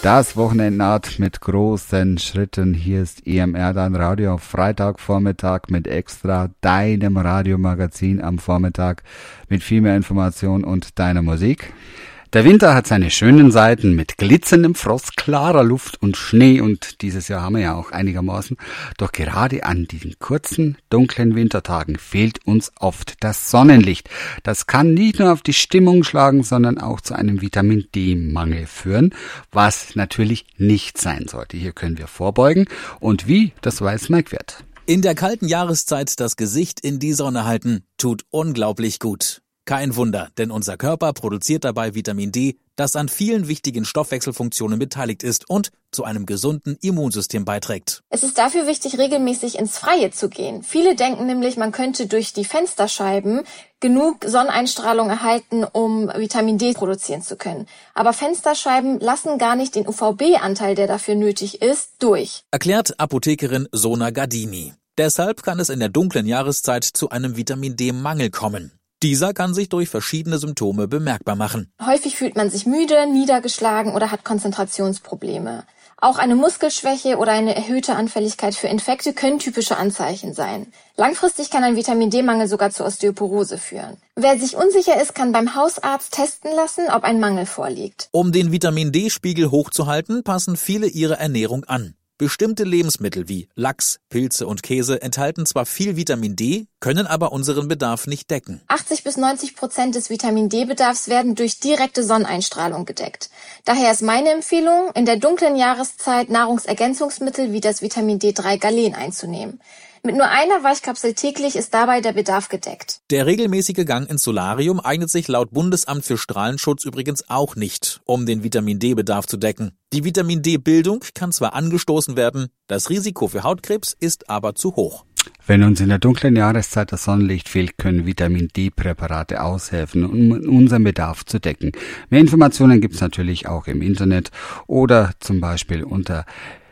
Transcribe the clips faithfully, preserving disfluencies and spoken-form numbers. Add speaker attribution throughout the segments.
Speaker 1: Das Wochenende naht mit großen Schritten. Hier ist E M R, dein Radio auf Freitagvormittag mit Extra, deinem Radiomagazin am Vormittag mit viel mehr Information und deiner Musik. Der Winter hat seine schönen Seiten mit glitzerndem Frost, klarer Luft und Schnee und dieses Jahr haben wir ja auch einigermaßen. Doch gerade an diesen kurzen, dunklen Wintertagen fehlt uns oft das Sonnenlicht. Das kann nicht nur auf die Stimmung schlagen, sondern auch zu einem Vitamin-D-Mangel führen, was natürlich nicht sein sollte. Hier können wir vorbeugen und wie, das weiß Mike Wirth.
Speaker 2: In der kalten Jahreszeit das Gesicht in die Sonne halten, tut unglaublich gut. Kein Wunder, denn unser Körper produziert dabei Vitamin D, das an vielen wichtigen Stoffwechselfunktionen beteiligt ist und zu einem gesunden Immunsystem beiträgt.
Speaker 3: Es ist dafür wichtig, regelmäßig ins Freie zu gehen. Viele denken nämlich, man könnte durch die Fensterscheiben genug Sonneneinstrahlung erhalten, um Vitamin D produzieren zu können. Aber Fensterscheiben lassen gar nicht den U V B-Anteil, der dafür nötig ist, durch.
Speaker 2: Erklärt Apothekerin Sona Gardini. Deshalb kann es in der dunklen Jahreszeit zu einem Vitamin D-Mangel kommen. Dieser kann sich durch verschiedene Symptome bemerkbar machen.
Speaker 3: Häufig fühlt man sich müde, niedergeschlagen oder hat Konzentrationsprobleme. Auch eine Muskelschwäche oder eine erhöhte Anfälligkeit für Infekte können typische Anzeichen sein. Langfristig kann ein Vitamin-D-Mangel sogar zur Osteoporose führen. Wer sich unsicher ist, kann beim Hausarzt testen lassen, ob ein Mangel vorliegt.
Speaker 2: Um den Vitamin-D-Spiegel hochzuhalten, passen viele ihre Ernährung an. Bestimmte Lebensmittel wie Lachs, Pilze und Käse enthalten zwar viel Vitamin D, können aber unseren Bedarf nicht decken.
Speaker 3: achtzig bis neunzig Prozent des Vitamin-D-Bedarfs werden durch direkte Sonneneinstrahlung gedeckt. Daher ist meine Empfehlung, in der dunklen Jahreszeit Nahrungsergänzungsmittel wie das Vitamin D drei Galen einzunehmen. Mit nur einer Weichkapsel täglich ist dabei der Bedarf gedeckt.
Speaker 2: Der regelmäßige Gang ins Solarium eignet sich laut Bundesamt für Strahlenschutz übrigens auch nicht, um den Vitamin-D-Bedarf zu decken. Die Vitamin-D-Bildung kann zwar angestoßen werden, das Risiko für Hautkrebs ist aber zu hoch.
Speaker 1: Wenn uns in der dunklen Jahreszeit das Sonnenlicht fehlt, können Vitamin-D-Präparate aushelfen, um unseren Bedarf zu decken. Mehr Informationen gibt's natürlich auch im Internet oder zum Beispiel unter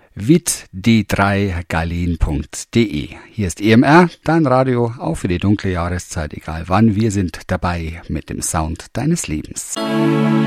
Speaker 1: vit d drei galen punkt de. Hier ist E M R, dein Radio, auch für die dunkle Jahreszeit, egal wann. Wir sind dabei mit dem Sound deines Lebens.